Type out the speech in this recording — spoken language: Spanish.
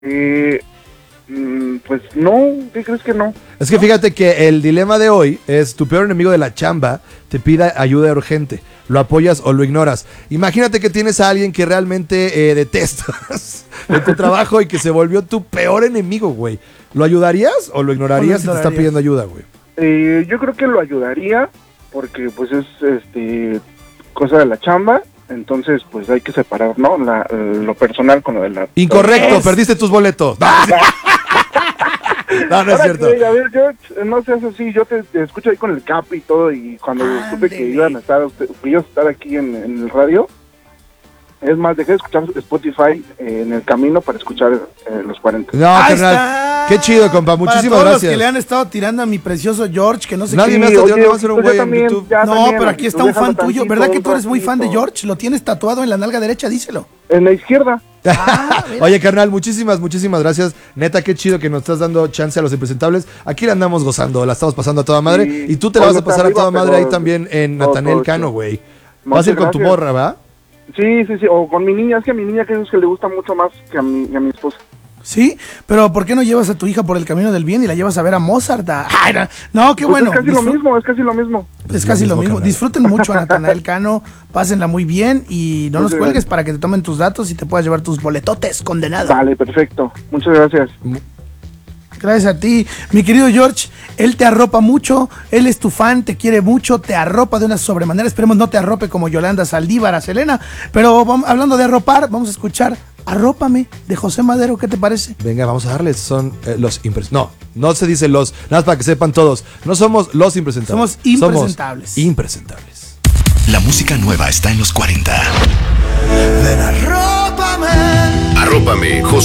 Pues no, ¿qué crees que no? Es que fíjate que el dilema de hoy es tu peor enemigo de la chamba te pida ayuda urgente. ¿Lo apoyas o lo ignoras? Imagínate que tienes a alguien que realmente detestas en tu trabajo y que se volvió tu peor enemigo, güey. ¿Lo ayudarías o lo ignorarías si te está pidiendo ayuda, güey? Yo creo que lo ayudaría porque pues es cosa de la chamba. Entonces, pues hay que separar, ¿no? Lo personal con lo de la... Incorrecto, perdiste tus boletos. No, no es cierto. Que, a ver, George, no seas así, yo te escucho ahí con el Capi y todo, y cuando supe que iban a estar, que ibas a estar aquí en el radio, es más, dejé de escuchar Spotify en el camino para escuchar los 40. No, carnal, qué chido, compa, muchísimas para todos gracias. Los que le han estado tirando a mi precioso George, que no sé Nadie qué. me ha estado tirando, oye, va a ser un güey en YouTube. No, pero aquí está un fan tuyo, ¿verdad que tú eres muy fan de George? Lo tienes tatuado en la nalga derecha, díselo. En la izquierda. Oye, carnal, muchísimas gracias. Neta, qué chido que nos estás dando chance a los impresentables. Aquí la andamos gozando, la estamos pasando a toda madre. Sí, y tú te la vas a pasar a toda madre ahí también en Natanael Cano, güey. Vas a ir con tu morra, ¿va? Sí, o con mi niña. Es que a mi niña creo que le gusta mucho más que a mi esposa. Sí, pero ¿por qué no llevas a tu hija por el camino del bien y la llevas a ver a Mozart? No, qué Pues bueno. Es casi lo mismo. Es casi lo mismo. Carnal. Disfruten mucho a Natanael Cano, pásenla muy bien y no nos cuelgues para que te tomen tus datos y te puedas llevar tus boletotes, condenado. Vale, perfecto. Muchas gracias. Gracias a ti, mi querido George. Él te arropa mucho, él es tu fan, te quiere mucho, te arropa de una sobremanera. Esperemos no te arrope como Yolanda Saldívar a Selena. Pero hablando de arropar, vamos a escuchar Arrópame de José Madero. ¿Qué te parece? Venga, vamos a darles. Son los impresentables. No se dice los. Nada más para que sepan todos. No somos los impresentables. Somos impresentables. Somos impresentables. La música nueva está en los 40. Ven, arrópame. Arrópame, José